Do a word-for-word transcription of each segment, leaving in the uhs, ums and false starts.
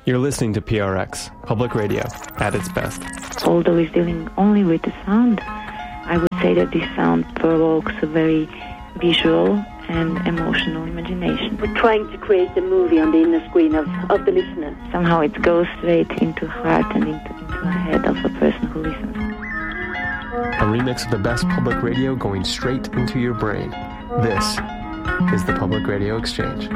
You're listening to P R X, public radio, at its best. Although it's dealing only with the sound, I would say that this sound provokes a very visual and emotional imagination. We're trying to create a movie on the inner screen of, of the listener. Somehow it goes straight into heart and into, into the head of a person who listens. A remix of the best public radio going straight into your brain. This is the Public Radio Exchange.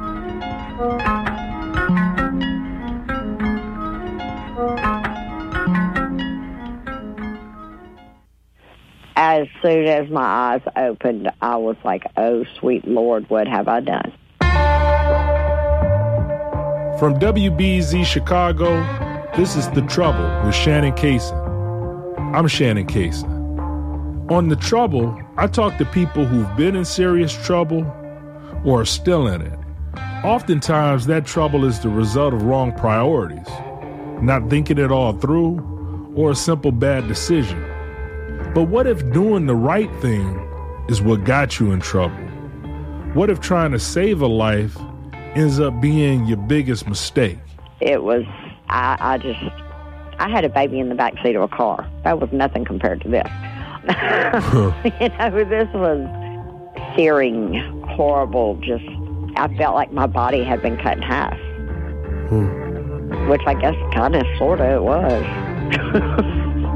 As soon as my eyes opened, I was like, oh, sweet Lord, what have I done? From W B Z Chicago, this is The Trouble with Shannon Cason. I'm Shannon Cason. On The Trouble, I talk to people who've been in serious trouble or are still in it. Oftentimes, that trouble is the result of wrong priorities, not thinking it all through, or a simple bad decision. But what if doing the right thing is what got you in trouble? What if trying to save a life ends up being your biggest mistake? It was, I, I just, I had a baby in the backseat of a car. That was nothing compared to this. You know, this was searing, horrible, just, I felt like my body had been cut in half. Hmm. Which I guess kind of, sort of it was.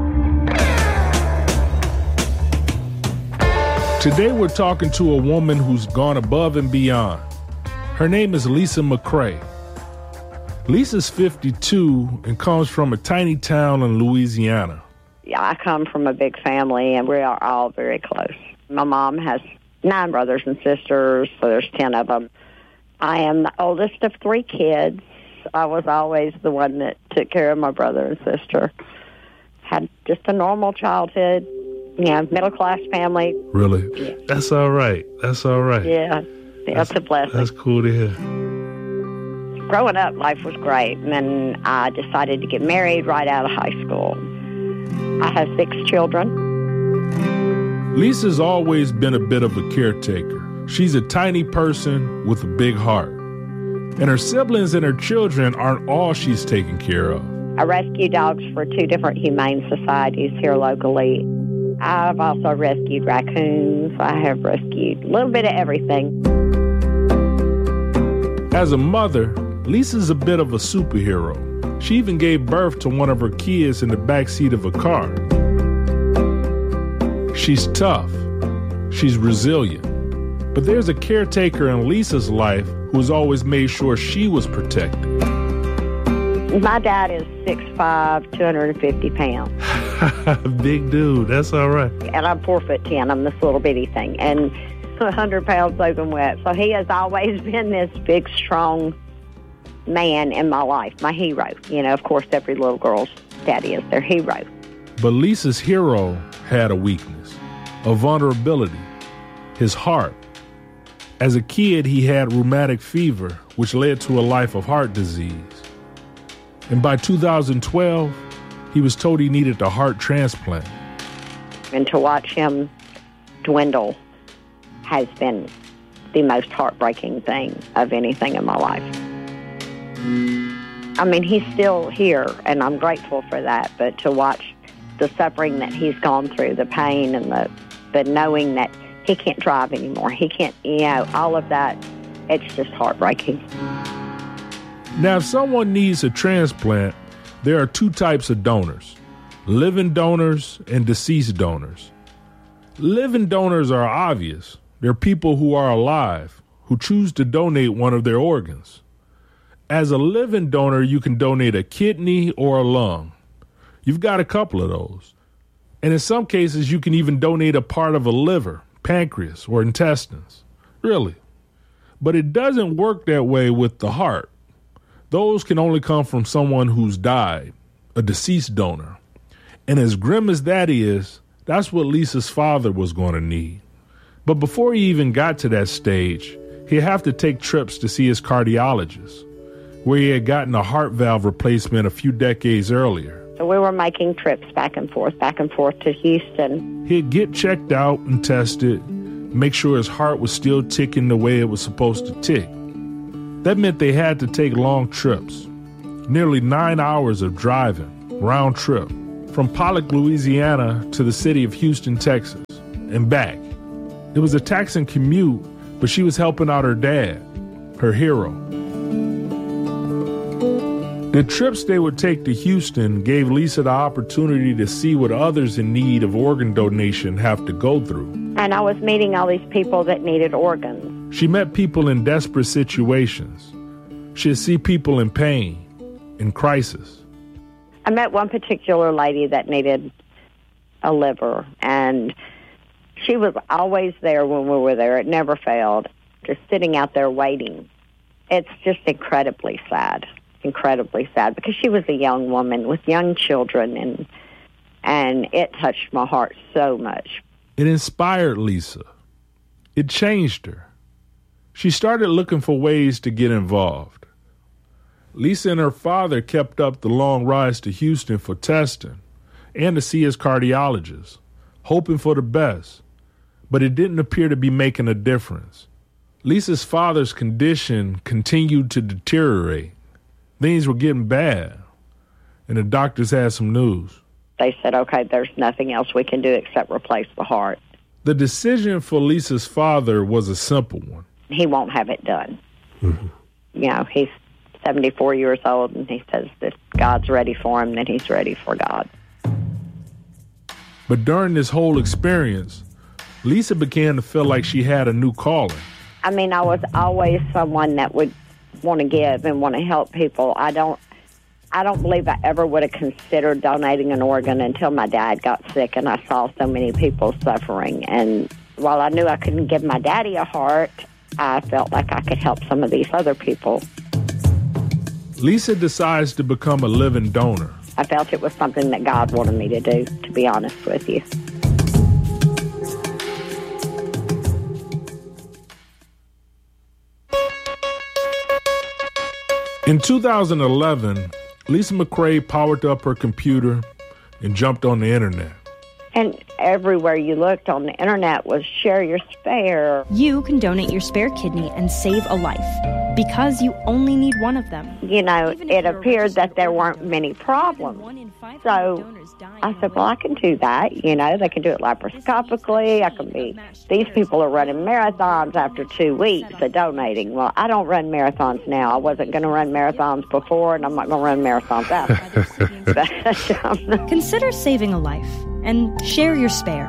Today we're talking to a woman who's gone above and beyond. Her name is Lisa McCrae. Lisa's fifty-two and comes from a tiny town in Louisiana. Yeah, I come from a big family, and we are all very close. My mom has nine brothers and sisters, so there's ten of them. I am the oldest of three kids. I was always the one that took care of my brother and sister. Had just a normal childhood. Yeah, middle-class family. Really? Yeah. That's all right. That's all right. Yeah, that's, that's a blessing. That's cool to hear. Growing up, life was great, and then I decided to get married right out of high school. I have six children. Lisa's always been a bit of a caretaker. She's a tiny person with a big heart. And her siblings and her children aren't all she's taken care of. I rescue dogs for two different humane societies here locally. I've also rescued raccoons. I have rescued a little bit of everything. As a mother, Lisa's a bit of a superhero. She even gave birth to one of her kids in the backseat of a car. She's tough. She's resilient. But there's a caretaker in Lisa's life who's always made sure she was protected. My dad is six foot five, two hundred fifty pounds. Big dude, that's all right. And I'm four foot ten. I'm this little bitty thing. And one hundred pounds soaking wet. So he has always been this big, strong man in my life, my hero. You know, of course, every little girl's daddy is their hero. But Lisa's hero had a weakness, a vulnerability, his heart. As a kid, he had rheumatic fever, which led to a life of heart disease. And by two thousand twelve, he was told he needed a heart transplant. And to watch him dwindle has been the most heartbreaking thing of anything in my life. I mean, he's still here, and I'm grateful for that, but to watch the suffering that he's gone through, the pain and the, the knowing that he can't drive anymore, he can't, you know, all of that, it's just heartbreaking. Now, if someone needs a transplant, there are two types of donors, living donors and deceased donors. Living donors are obvious. They're people who are alive, who choose to donate one of their organs. As a living donor, you can donate a kidney or a lung. You've got a couple of those. And in some cases, you can even donate a part of a liver, pancreas, or intestines. Really. But it doesn't work that way with the heart. Those can only come from someone who's died, a deceased donor. And as grim as that is, that's what Lisa's father was going to need. But before he even got to that stage, he'd have to take trips to see his cardiologist, where he had gotten a heart valve replacement a few decades earlier. So we were making trips back and forth, back and forth to Houston. He'd get checked out and tested, make sure his heart was still ticking the way it was supposed to tick. That meant they had to take long trips. nearly nine hours of driving, round trip, from Pollock, Louisiana to the city of Houston, Texas, and back. It was a taxing commute, but she was helping out her dad, her hero. The trips they would take to Houston gave Lisa the opportunity to see what others in need of organ donation have to go through. And I was meeting all these people that needed organs. She met people in desperate situations. She'd see people in pain, in crisis. I met one particular lady that needed a liver, and she was always there when we were there. It never failed, just sitting out there waiting. It's just incredibly sad, incredibly sad, because she was a young woman with young children, and and it touched my heart so much. It inspired Lisa. It changed her. She started looking for ways to get involved. Lisa and her father kept up the long rides to Houston for testing and to see his cardiologist, hoping for the best, but it didn't appear to be making a difference. Lisa's father's condition continued to deteriorate. Things were getting bad, and the doctors had some news. They said, okay, there's nothing else we can do except replace the heart. The decision for Lisa's father was a simple one. He won't have it done. Mm-hmm. You know, he's seventy-four years old, and he says that God's ready for him, then he's ready for God. But during this whole experience, Lisa began to feel like she had a new calling. I mean, I was always someone that would want to give and want to help people. I don't I don't believe I ever would have considered donating an organ until my dad got sick and I saw so many people suffering. And while I knew I couldn't give my daddy a heart, I felt like I could help some of these other people. Lisa decides to become a living donor. I felt it was something that God wanted me to do, to be honest with you. In two thousand eleven, Lisa McCrae powered up her computer and jumped on the internet. And everywhere you looked on the internet was share your spare. You can donate your spare kidney and save a life because you only need one of them. You know, it appeared that there weren't many problems. So I said, well, I can do that. You know, they can do it laparoscopically. I can be, these people are running marathons after two weeks of donating. Well, I don't run marathons now. I wasn't going to run marathons before, and I'm not going to run marathons after. but, um, Consider saving a life and share your spare.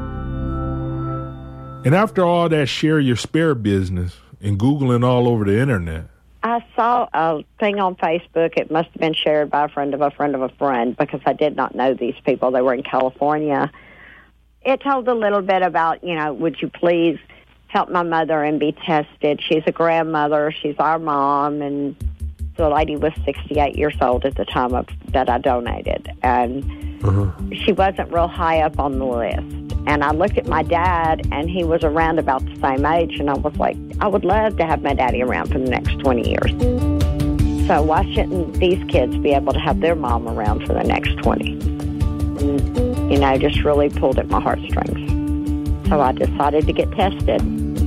And after all that share your spare business and Googling all over the internet, I saw a thing on Facebook. It must have been shared by a friend of a friend of a friend because I did not know these people. They were in California. It told a little bit about, you know, would you please help my mother and be tested? She's a grandmother. She's our mom. And the lady was sixty-eight years old at the time of that I donated. And uh-huh. she wasn't real high up on the list. And I looked at my dad, and he was around about the same age, and I was like, I would love to have my daddy around for the next twenty years. So why shouldn't these kids be able to have their mom around for the next twenty? And, you know, just really pulled at my heartstrings. So I decided to get tested.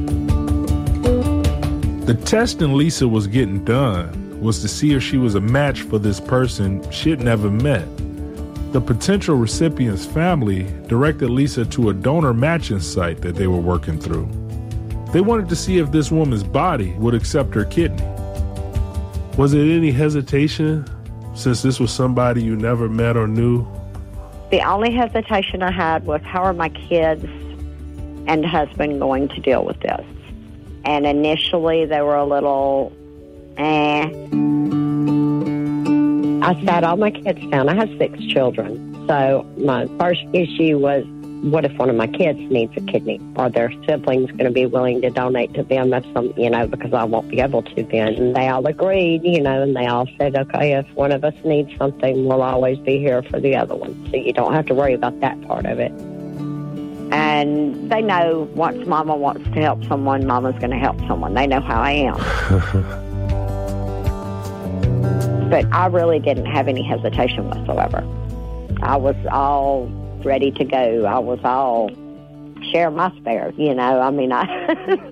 The testing Lisa was getting done was to see if she was a match for this person she'd never met. The potential recipient's family directed Lisa to a donor matching site that they were working through. They wanted to see if this woman's body would accept her kidney. Was there any hesitation since this was somebody you never met or knew? The only hesitation I had was, how are my kids and husband going to deal with this? And initially they were a little, eh. I sat all my kids down. I have six children. So my first issue was, what if one of my kids needs a kidney? Are their siblings going to be willing to donate to them? That's some, you know, because I won't be able to then. And they all agreed, you know, and they all said, okay, if one of us needs something, we'll always be here for the other one. So you don't have to worry about that part of it. And they know once Mama wants to help someone, Mama's going to help someone. They know how I am. But I really didn't have any hesitation whatsoever. I was all ready to go. I was all share my spare, you know. I mean, I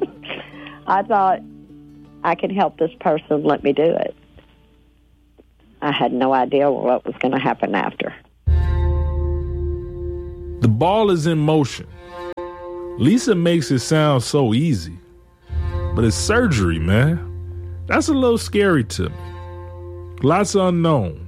I thought I could help this person. Let me do it. I had no idea what was going to happen after. The ball is in motion. Lisa makes it sound so easy, but it's surgery, man. That's a little scary to me. Lots of unknowns.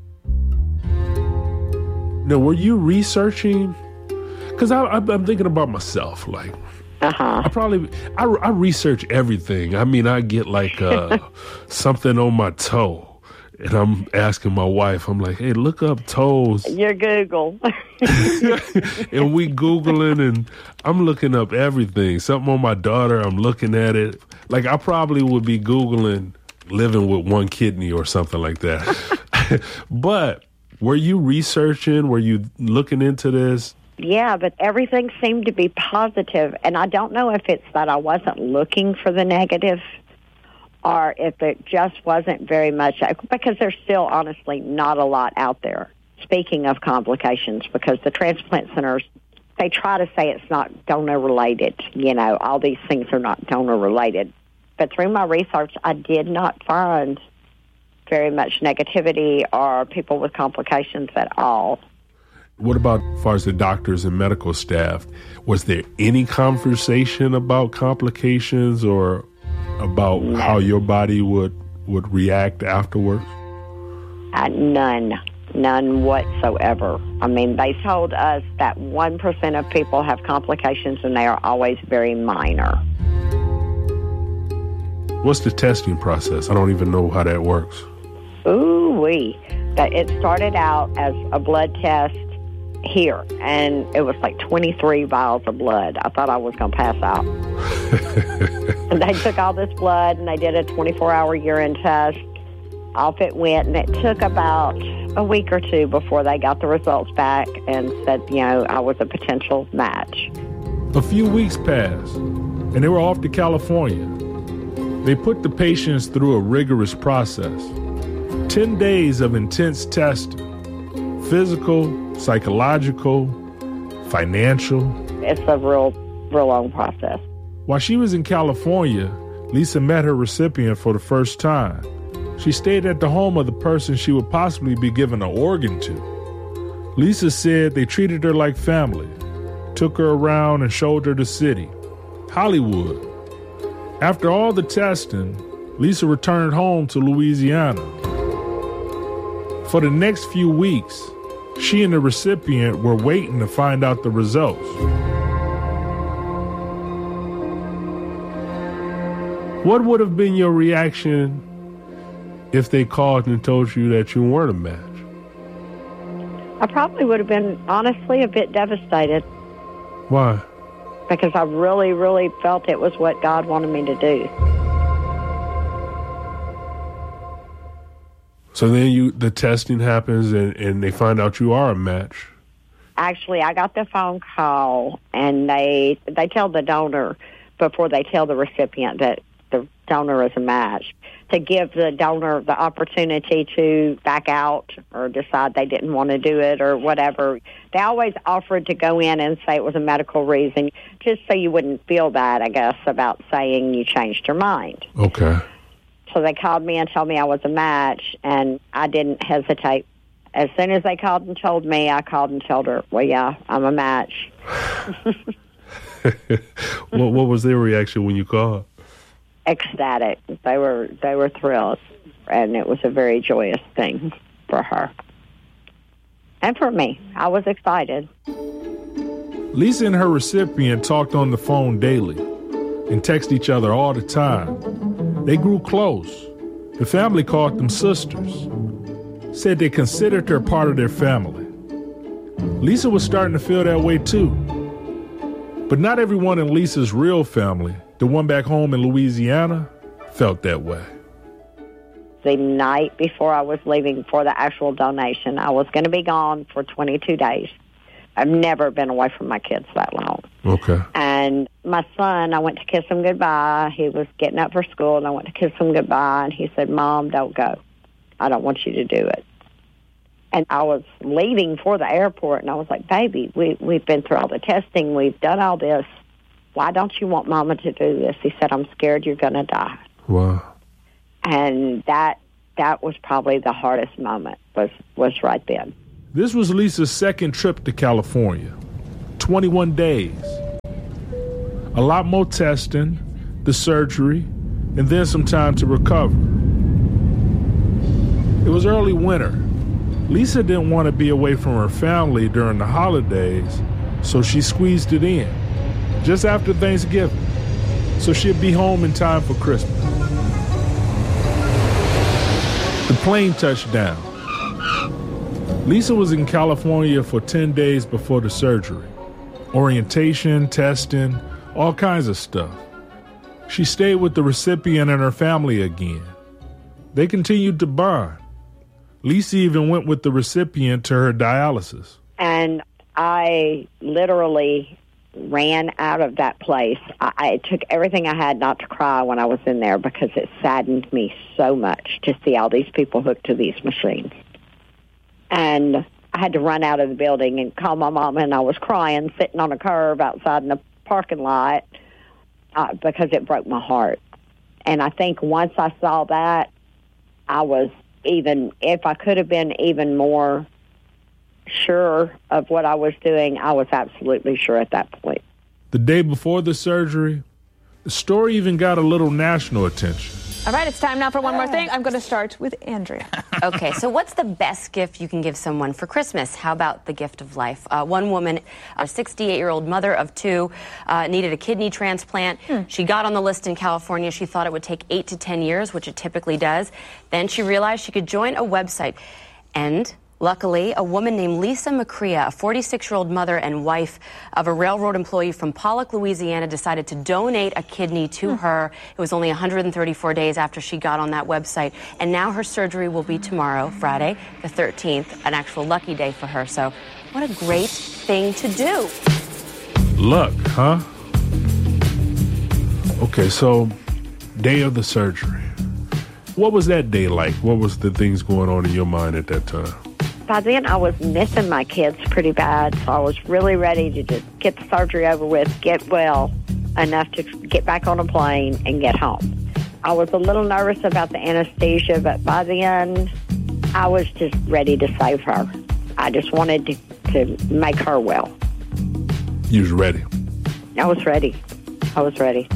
Now, were you researching? Because I'm thinking about myself, like, Uh-huh. I probably, I, I research everything. I mean, I get like uh, something on my toe, and I'm asking my wife, I'm like, hey, look up toes. Your Google. And we Googling, and I'm looking up everything. Something on my daughter, I'm looking at it. Like, I probably would be Googling living with one kidney or something like that. But were you researching? Were you looking into this? Yeah, but everything seemed to be positive, and I don't know if it's that I wasn't looking for the negative or if it just wasn't very much, because there's still honestly not a lot out there. Speaking of complications, because the transplant centers, they try to say it's not donor-related. You know, all these things are not donor-related. But through my research, I did not find very much negativity or people with complications at all. What about as far as the doctors and medical staff? Was there any conversation about complications or about no. how your body would, would react afterwards? Uh, none. None whatsoever. I mean, they told us that one percent of people have complications and they are always very minor. What's the testing process? I don't even know how that works. Ooh-wee. That it started out as a blood test here, and it was like twenty-three vials of blood. I thought I was going to pass out. And they took all this blood, and they did a twenty-four hour urine test. Off it went, and it took about a week or two before they got the results back and said, you know, I was a potential match. A few weeks passed, and they were off to California. They put the patients through a rigorous process. Ten days of intense testing. Physical, psychological, financial. It's a real, real long process. While she was in California, Lisa met her recipient for the first time. She stayed at the home of the person she would possibly be giving an organ to. Lisa said they treated her like family, took her around and showed her the city, Hollywood. After all the testing, Lisa returned home to Louisiana. For the next few weeks, she and the recipient were waiting to find out the results. What would have been your reaction if they called and told you that you weren't a match? I probably would have been, honestly, a bit devastated. Why? Because I really, really felt it was what God wanted me to do. So then you, the testing happens and, and they find out you are a match. Actually, I got the phone call, and they they tell the donor before they tell the recipient that the donor is a match, to give the donor the opportunity to back out or decide they didn't want to do it or whatever. They always offered to go in and say it was a medical reason, just so you wouldn't feel bad, I guess, about saying you changed your mind. Okay. So they called me and told me I was a match, and I didn't hesitate. As soon as they called and told me, I called and told her, well, yeah, I'm a match. what, what was their reaction when you called? Ecstatic. They were they were thrilled, and it was a very joyous thing for her. And for me, I was excited. Lisa and her recipient talked on the phone daily and texted each other all the time. They grew close. The family called them sisters. Said they considered her part of their family. Lisa was starting to feel that way too. But not everyone in Lisa's real family, the one back home in Louisiana, felt that way. The night before I was leaving for the actual donation, I was going to be gone for twenty-two days. I've never been away from my kids that long. Okay. And my son, I went to kiss him goodbye. He was getting up for school, and I went to kiss him goodbye, and he said, Mom, don't go. I don't want you to do it. And I was leaving for the airport, and I was like, baby, we, we've been through all the testing. We've done all this. Why don't you want Mama to do this? He said, I'm scared you're going to die. Wow. And that that was probably the hardest moment, was, was right then. This was Lisa's second trip to California. twenty-one days. A lot more testing, the surgery, and then some time to recover. It was early winter. Lisa didn't want to be away from her family during the holidays, so she squeezed it in, just after Thanksgiving, so she'd be home in time for Christmas. The plane touched down. Lisa was in California for ten days before the surgery. Orientation, testing, all kinds of stuff. She stayed with the recipient and her family again. They continued to bond. Lisa even went with the recipient to her dialysis. And I literally ran out of that place. I, I took everything I had not to cry when I was in there because it saddened me so much to see all these people hooked to these machines. And I had to run out of the building and call my mom, and I was crying, sitting on a curb outside in the parking lot uh, because it broke my heart. And I think once I saw that, I was even, if I could have been even more sure of what I was doing, I was absolutely sure at that point. The day before the surgery, the story even got a little national attention. All right, it's time now for one more thing. I'm going to start with Andrea. Okay, so what's the best gift you can give someone for Christmas? How about the gift of life? Uh, one woman, a sixty-eight-year-old mother of two, uh, needed a kidney transplant. Hmm. She got on the list in California. She thought it would take eight to ten years, which it typically does. Then she realized she could join a website. And luckily, a woman named Lisa Macria, a forty-six-year-old mother and wife of a railroad employee from Pollock, Louisiana, decided to donate a kidney to mm. her. It was only one hundred thirty-four days after she got on that website. And now her surgery will be tomorrow, Friday, the thirteenth, an actual lucky day for her. So what a great thing to do. Luck, huh? Okay, so day of the surgery. What was that day like? What was the things going on in your mind at that time? By then, I was missing my kids pretty bad, so I was really ready to just get the surgery over with, get well enough to get back on a plane and get home. I was a little nervous about the anesthesia, but by then, I was just ready to save her. I just wanted to, to make her well. You was ready? I was ready. I was ready.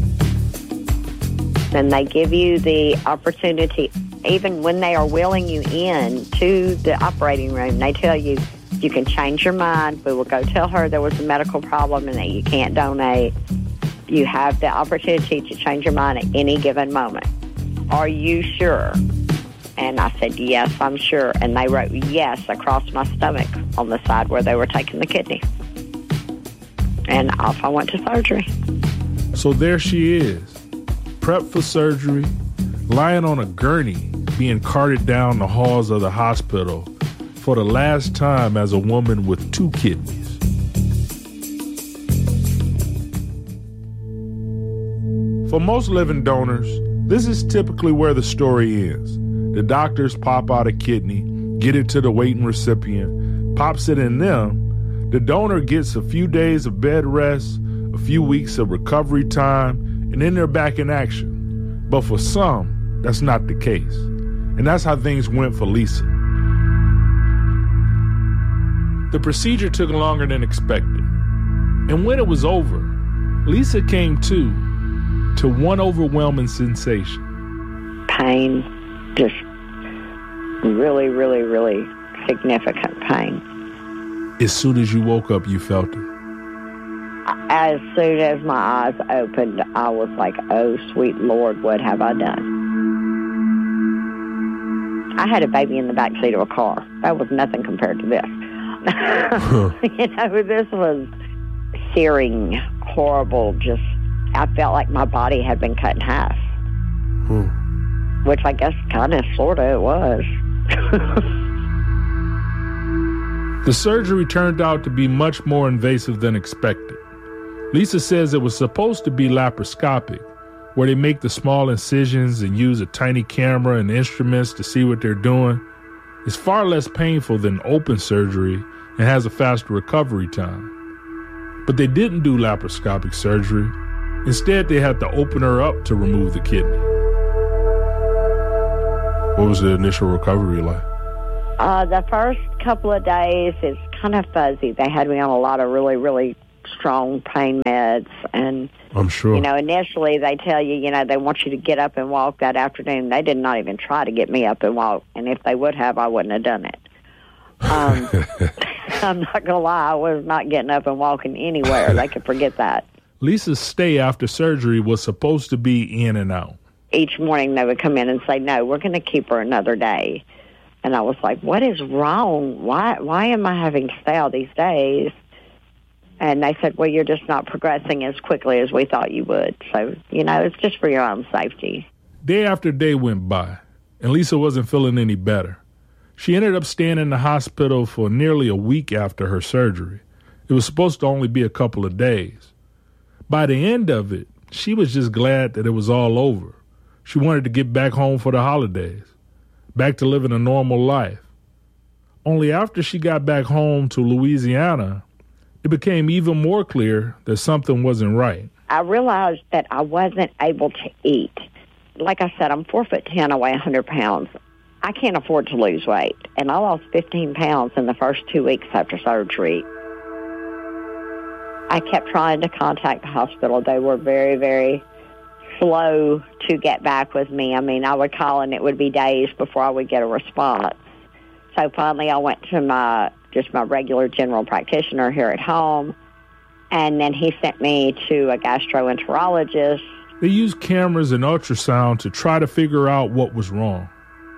And they give you the opportunity, even when they are wheeling you in to the operating room, they tell you, you can change your mind. We will go tell her there was a medical problem and that you can't donate. You have the opportunity to change your mind at any given moment. Are you sure? And I said, yes, I'm sure. And they wrote yes across my stomach on the side where they were taking the kidney. And off I went to surgery. So there she is, prepped for surgery, lying on a gurney, being carted down the halls of the hospital for the last time as a woman with two kidneys. For most living donors, this is typically where the story ends. The doctors pop out a kidney, get it to the waiting recipient, pops it in them. The donor gets a few days of bed rest, a few weeks of recovery time, and then they're back in action. But for some, that's not the case. And that's how things went for Lisa. The procedure took longer than expected. And when it was over, Lisa came to, to one overwhelming sensation. Pain, just really, really, really significant pain. As soon as you woke up, you felt it? As soon as my eyes opened, I was like, oh, sweet Lord, what have I done? I had a baby in the backseat of a car. That was nothing compared to this. Huh. You know, this was searing, horrible, just, I felt like my body had been cut in half. Hmm. Which I guess kind of, sort of, it was. The surgery turned out to be much more invasive than expected. Lisa says it was supposed to be laparoscopic, where they make the small incisions and use a tiny camera and instruments to see what they're doing. It's far less painful than open surgery and has a faster recovery time. But they didn't do laparoscopic surgery. Instead, they had to open her up to remove the kidney. What was the initial recovery like? Uh, the first couple of days is kind of fuzzy. They had me on a lot of really, really strong pain meds. And, I'm sure. You know, initially they tell you, you know, they want you to get up and walk that afternoon. They did not even try to get me up and walk. And if they would have, I wouldn't have done it. Um, I'm not going to lie. I was not getting up and walking anywhere. They could forget that. Lisa's stay after surgery was supposed to be in and out. Each morning they would come in and say, no, we're going to keep her another day. And I was like, what is wrong? Why why am I having to stay all these days? And they said, well, you're just not progressing as quickly as we thought you would. So, you know, it's just for your own safety. Day after day went by, and Lisa wasn't feeling any better. She ended up staying in the hospital for nearly a week after her surgery. It was supposed to only be a couple of days. By the end of it, she was just glad that it was all over. She wanted to get back home for the holidays, back to living a normal life. Only after she got back home to Louisiana, it became even more clear that something wasn't right. I realized that I wasn't able to eat. Like I said, I'm four foot ten, I weigh one hundred pounds. I can't afford to lose weight. And I lost fifteen pounds in the first two weeks after surgery. I kept trying to contact the hospital. They were very, very slow to get back with me. I mean, I would call and it would be days before I would get a response. So finally I went to my just my regular general practitioner here at home, and then he sent me to a gastroenterologist. They used cameras and ultrasound to try to figure out what was wrong.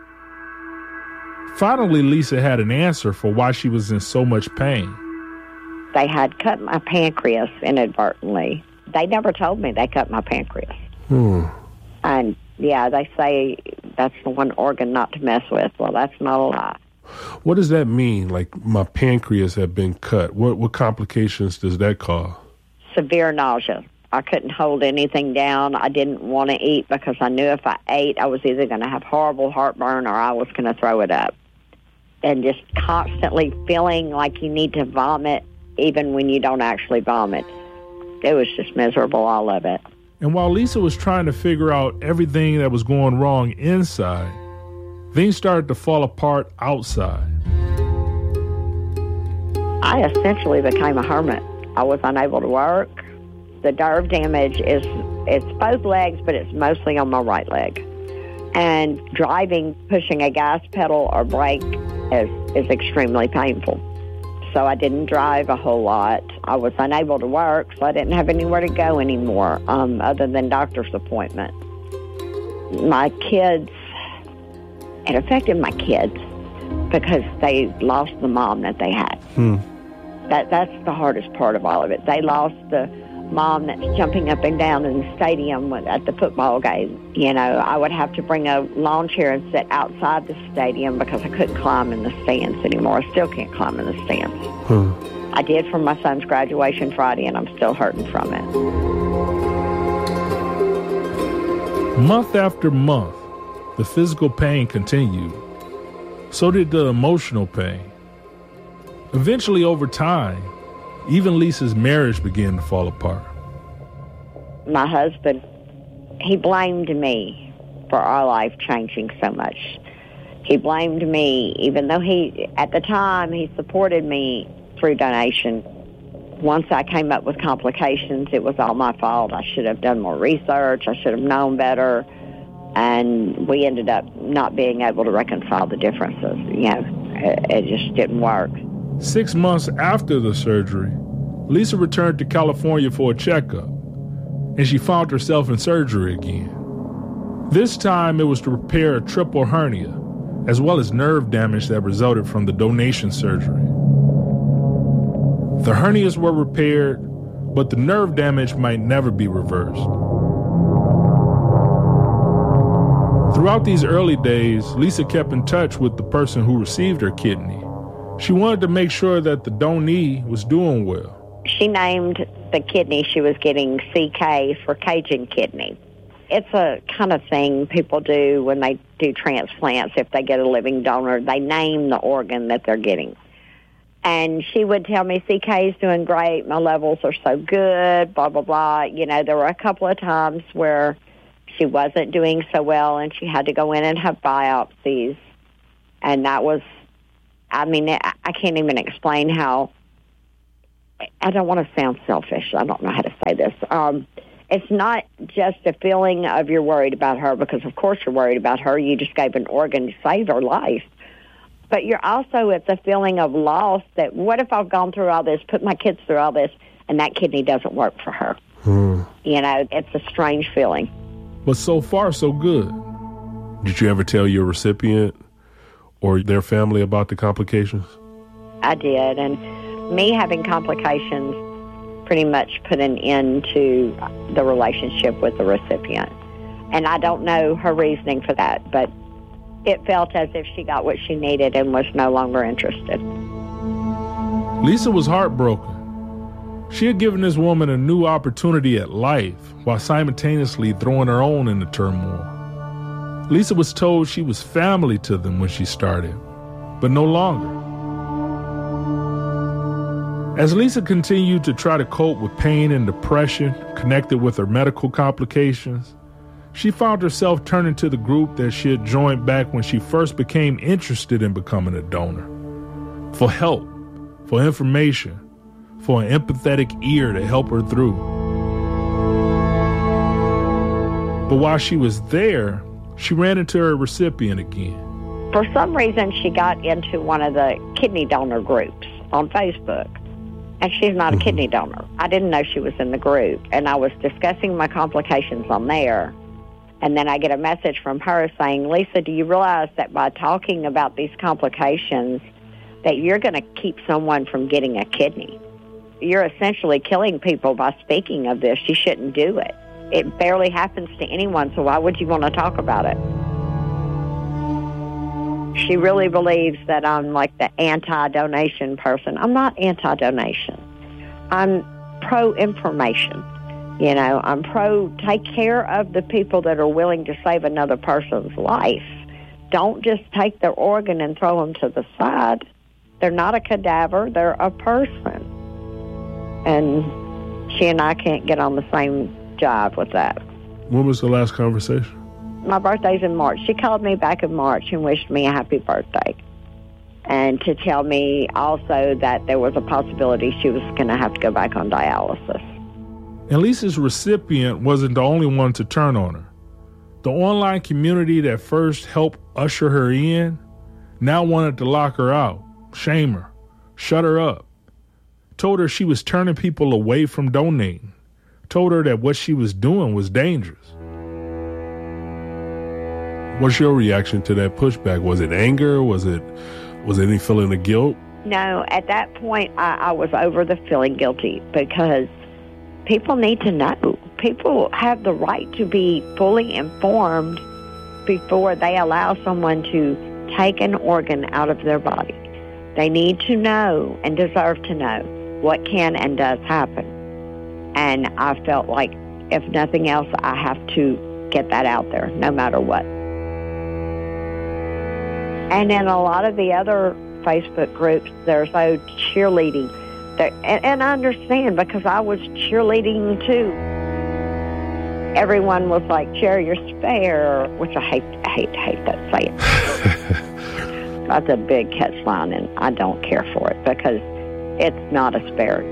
Finally, Lisa had an answer for why she was in so much pain. They had cut my pancreas inadvertently. They never told me they cut my pancreas. Hmm. And, yeah, they say that's the one organ not to mess with. Well, that's not a lie. What does that mean, like my pancreas had been cut? What what complications does that cause? Severe nausea. I couldn't hold anything down. I didn't want to eat because I knew if I ate, I was either going to have horrible heartburn or I was going to throw it up. And just constantly feeling like you need to vomit even when you don't actually vomit. It was just miserable, all of it. And while Lisa was trying to figure out everything that was going wrong inside, things started to fall apart outside. I essentially became a hermit. I was unable to work. The nerve damage is, it's both legs, but it's mostly on my right leg. And driving, pushing a gas pedal or brake is, is extremely painful. So I didn't drive a whole lot. I was unable to work, so I didn't have anywhere to go anymore, um, other than doctor's appointment. My kids, it affected my kids because they lost the mom that they had. Hmm. That that's the hardest part of all of it. They lost the mom that's jumping up and down in the stadium at the football game. You know, I would have to bring a lawn chair and sit outside the stadium because I couldn't climb in the stands anymore. I still can't climb in the stands. Hmm. I did for my son's graduation Friday, and I'm still hurting from it. Month after month, the physical pain continued. So did the emotional pain. Eventually, over time, even Lisa's marriage began to fall apart. My husband, he blamed me for our life changing so much. He blamed me, even though he, at the time, he supported me through donation. Once I came up with complications, it was all my fault. I should have done more research. I should have known better. And we ended up not being able to reconcile the differences. You know, it, it just didn't work. Six months after the surgery, Lisa returned to California for a checkup, and she found herself in surgery again. This time it was to repair a triple hernia, as well as nerve damage that resulted from the donation surgery. The hernias were repaired, but the nerve damage might never be reversed. Throughout these early days, Lisa kept in touch with the person who received her kidney. She wanted to make sure that the donee was doing well. She named the kidney she was getting C K for Cajun kidney. It's a kind of thing people do when they do transplants. If they get a living donor, they name the organ that they're getting. And she would tell me, C K's doing great, my levels are so good, blah, blah, blah. You know, there were a couple of times where she wasn't doing so well, and she had to go in and have biopsies. And that was, I mean, I can't even explain how, I don't want to sound selfish. I don't know how to say this. Um, it's not just a feeling of you're worried about her, because of course you're worried about her. You just gave an organ to save her life. But you're also, it's a feeling of loss that what if I've gone through all this, put my kids through all this, and that kidney doesn't work for her? Hmm. You know, it's a strange feeling. But so far, so good. Did you ever tell your recipient or their family about the complications? I did, and me having complications pretty much put an end to the relationship with the recipient. And I don't know her reasoning for that, but it felt as if she got what she needed and was no longer interested. Lisa was heartbroken. She had given this woman a new opportunity at life while simultaneously throwing her own into turmoil. Lisa was told she was family to them when she started, but no longer. As Lisa continued to try to cope with pain and depression connected with her medical complications, she found herself turning to the group that she had joined back when she first became interested in becoming a donor, for help, for information, for an empathetic ear to help her through. But while she was there, she ran into her recipient again. For some reason, she got into one of the kidney donor groups on Facebook. And she's not mm-hmm. a kidney donor. I didn't know she was in the group. And I was discussing my complications on there. And then I get a message from her saying, Lisa, do you realize that by talking about these complications, that you're going to keep someone from getting a kidney? You're essentially killing people by speaking of this. You shouldn't do it. It barely happens to anyone, so why would you want to talk about it? She really believes that I'm like the anti-donation person. I'm not anti-donation. I'm pro-information. You know, I'm pro-take care of the people that are willing to save another person's life. Don't just take their organ and throw them to the side. They're not a cadaver. They're a person. And she and I can't get on the same jive with that. When was the last conversation? My birthday's in March. She called me back in March and wished me a happy birthday. And to tell me also that there was a possibility she was going to have to go back on dialysis. And Lisa's recipient wasn't the only one to turn on her. The online community that first helped usher her in now wanted to lock her out, shame her, shut her up. Told her she was turning people away from donating. Told her that what she was doing was dangerous. What's your reaction to that pushback? Was it anger? Was it was it any feeling of guilt? No, at that point, I, I was over the feeling guilty because people need to know. People have the right to be fully informed before they allow someone to take an organ out of their body. They need to know and deserve to know what can and does happen. And I felt like, if nothing else, I have to get that out there, no matter what. And in a lot of the other Facebook groups, they're so cheerleading. They're, and, and I understand, because I was cheerleading too. Everyone was like, "Cheer your spare," which I hate, I hate, hate that saying. That's a big catchline, and I don't care for it because it's not a spare.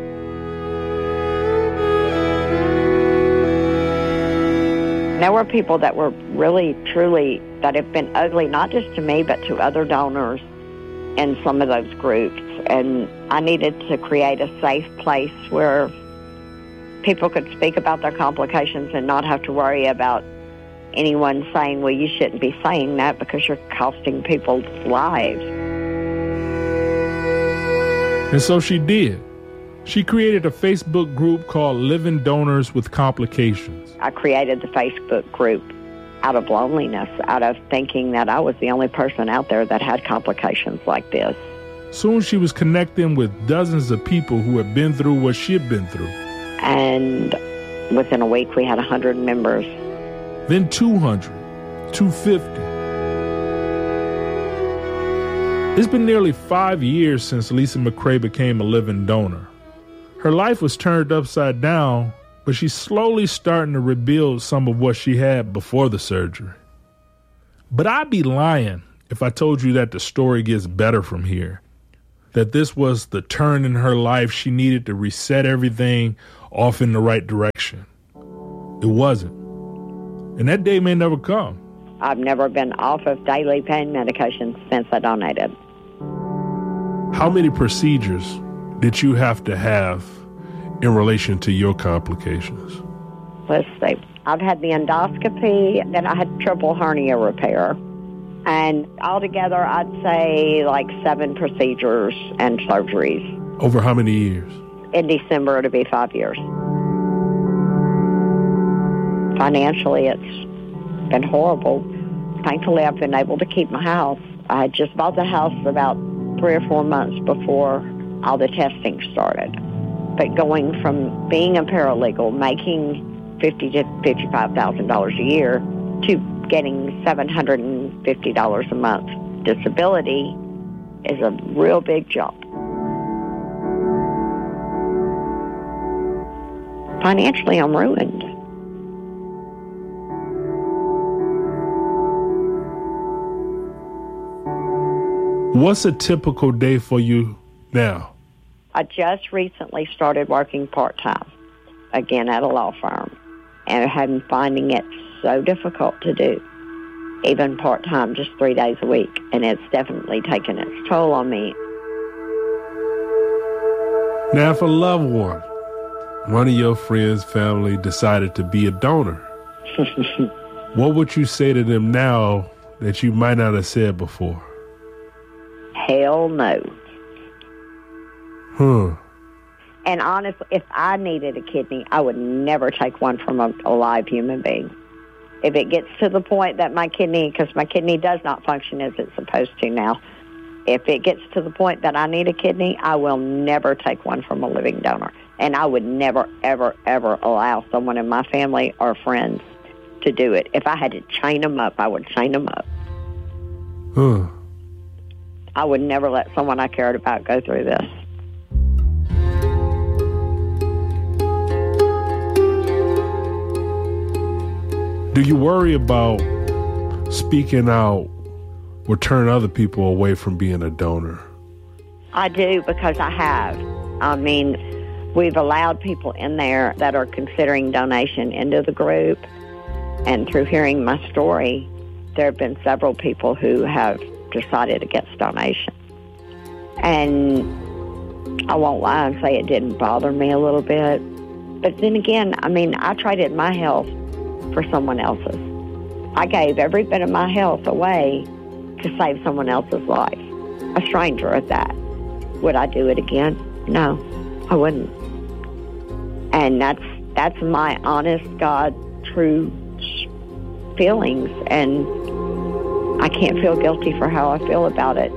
There were people that were really, truly, that have been ugly, not just to me, but to other donors in some of those groups. And I needed to create a safe place where people could speak about their complications and not have to worry about anyone saying, well, you shouldn't be saying that because you're costing people's lives. And so she did. She created a Facebook group called Living Donors with Complications. I created the Facebook group out of loneliness, out of thinking that I was the only person out there that had complications like this. Soon she was connecting with dozens of people who had been through what she had been through. And within a week, we had one hundred members. Then two hundred, two hundred fifty. It's been nearly five years since Lisa McCrae became a living donor. Her life was turned upside down, but she's slowly starting to rebuild some of what she had before the surgery. But I'd be lying if I told you that the story gets better from here, that this was the turn in her life she needed to reset everything off in the right direction. It wasn't. And that day may never come. I've never been off of daily pain medication since I donated. How many procedures did you have to have in relation to your complications? Let's see. I've had the endoscopy, then I had triple hernia repair. And altogether, I'd say like seven procedures and surgeries. Over how many years? In December, it'll be five years. Financially, it's been horrible. Thankfully, I've been able to keep my house. I had just bought the house about three or four months before all the testing started. But going from being a paralegal, making fifty thousand to fifty-five thousand dollars a year, to getting seven hundred fifty dollars a month disability is a real big jump. Financially, I'm ruined. What's a typical day for you now? I just recently started working part-time, again at a law firm, and I'm finding it so difficult to do, even part-time, just three days a week, and it's definitely taken its toll on me. Now, if a loved one, one of your friends' family decided to be a donor, what would you say to them now that you might not have said before? Hell no. Huh. And honestly, if I needed a kidney, I would never take one from a, a live human being. If it gets to the point that my kidney, because my kidney does not function as it's supposed to now, if it gets to the point that I need a kidney, I will never take one from a living donor. And I would never, ever, ever allow someone in my family or friends to do it. If I had to chain them up, I would chain them up. Huh. I would never let someone I cared about go through this. Do you worry about speaking out will turn other people away from being a donor? I do, because I have. I mean, we've allowed people in there that are considering donation into the group, and through hearing my story, there have been several people who have decided against donation. And I won't lie and say it didn't bother me a little bit. But then again, I mean, I traded my health for someone else's. I gave every bit of my health away to save someone else's life, a stranger at that. Would I do it again? No, I wouldn't. And that's that's my honest, God, true feelings, and I can't feel guilty for how I feel about it.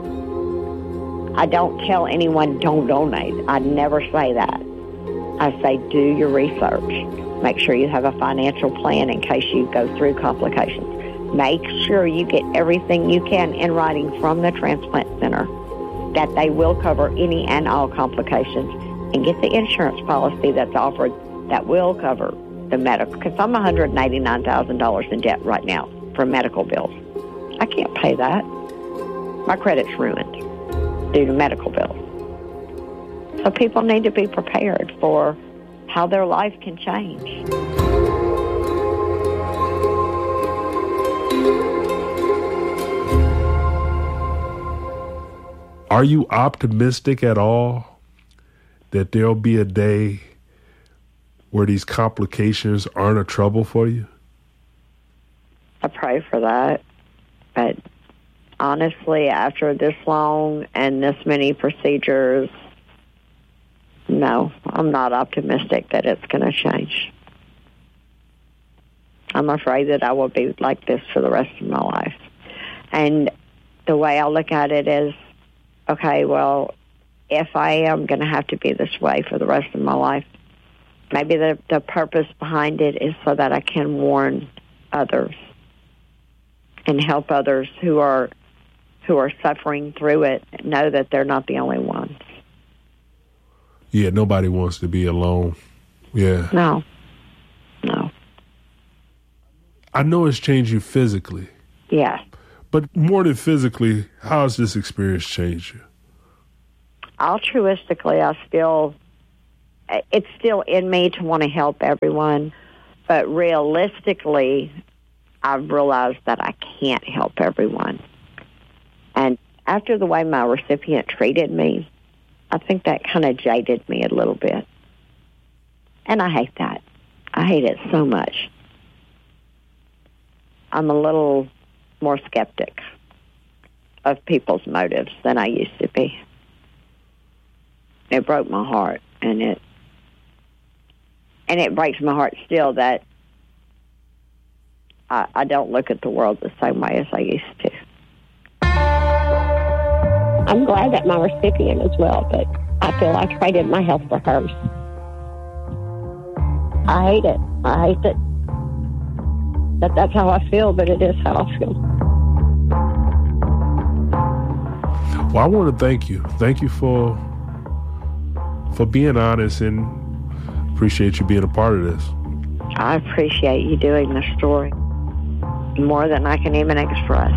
I don't tell anyone don't donate. I never say that. I say do your research. Make sure you have a financial plan in case you go through complications. Make sure you get everything you can in writing from the transplant center that they will cover any and all complications, and get the insurance policy that's offered that will cover the medical. Because I'm one hundred eighty-nine thousand dollars in debt right now for medical bills. I can't pay that. My credit's ruined due to medical bills. So people need to be prepared for how their life can change. Are you optimistic at all that there'll be a day where these complications aren't a trouble for you? I pray for that. But honestly, after this long and this many procedures, no, I'm not optimistic that it's going to change. I'm afraid that I will be like this for the rest of my life. And the way I look at it is, okay, well, if I am going to have to be this way for the rest of my life, maybe the, the purpose behind it is so that I can warn others and help others who are who are suffering through it know that they're not the only ones. Yeah, nobody wants to be alone. Yeah. No. I know it's changed you physically. Yes. But more than physically, how has this experience changed you? Altruistically, I still, it's still in me to want to help everyone. But realistically, I've realized that I can't help everyone. And after the way my recipient treated me, I think that kind of jaded me a little bit. And I hate that. I hate it so much. I'm a little more skeptic of people's motives than I used to be. It broke my heart, and it and it breaks my heart still that I, I don't look at the world the same way as I used to. I'm glad that my recipient as well, but I feel I traded my health for hers. I hate it. I hate it. That that's how I feel, but it is how I feel. Well, I want to thank you. Thank you for for being honest, and appreciate you being a part of this. I appreciate you doing the story more than I can even express.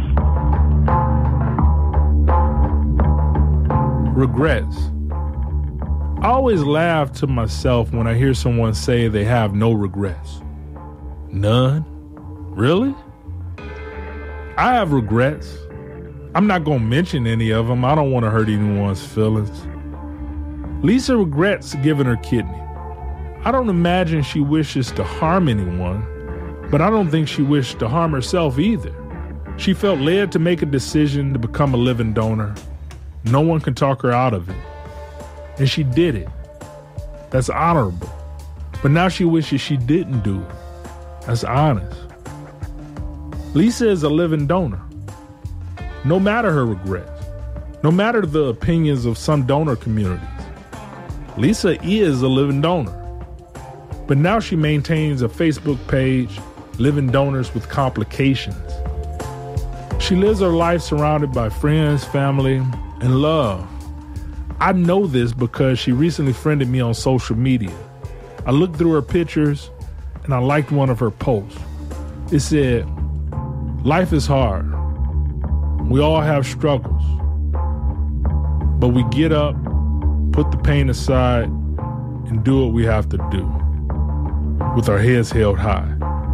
Regrets. I always laugh to myself when I hear someone say they have no regrets. None? Really? I have regrets. I'm not going to mention any of them. I don't want to hurt anyone's feelings. Lisa regrets giving her kidney. I don't imagine she wishes to harm anyone, but I don't think she wished to harm herself either. She felt led to make a decision to become a living donor. No one can talk her out of it. And she did it. That's honorable. But now she wishes she didn't do it. That's honest. Lisa is a living donor. No matter her regrets, no matter the opinions of some donor communities, Lisa is a living donor. But now she maintains a Facebook page, Living Donors with Complications. She lives her life surrounded by friends, family, and love. I know this because she recently friended me on social media. I looked through her pictures and I liked one of her posts. It said, "Life is hard. We all have struggles. But we get up, put the pain aside, and do what we have to do, with our heads held high."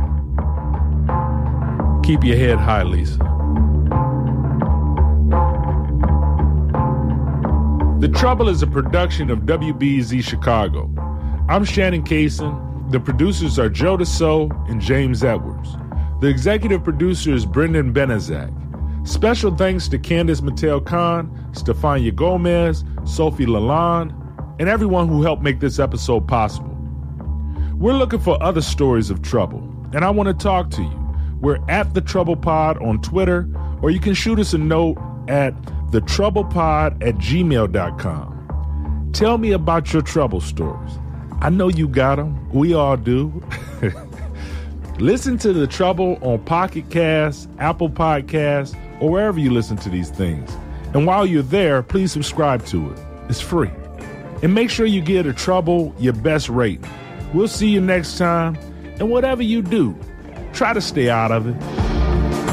Keep your head high, Lisa. The Trouble is a production of W B Z Chicago. I'm Shannon Kaysen. The producers are Joe Dassault and James Edwards. The executive producer is Brendan Benazak. Special thanks to Candice Mattel-Khan, Stefania Gomez, Sophie Lalonde, and everyone who helped make this episode possible. We're looking for other stories of trouble, and I want to talk to you. We're at The Trouble Pod on Twitter, or you can shoot us a note at the trouble pod at gmail dot com. Tell me about your trouble stories. I know you got them. We all do. Listen to The Trouble on Pocket Cast, Apple Podcasts, or wherever you listen to these things. And while you're there, please subscribe to it. It's free. And make sure you give The Trouble your best rating. We'll see you next time. And whatever you do, try to stay out of it.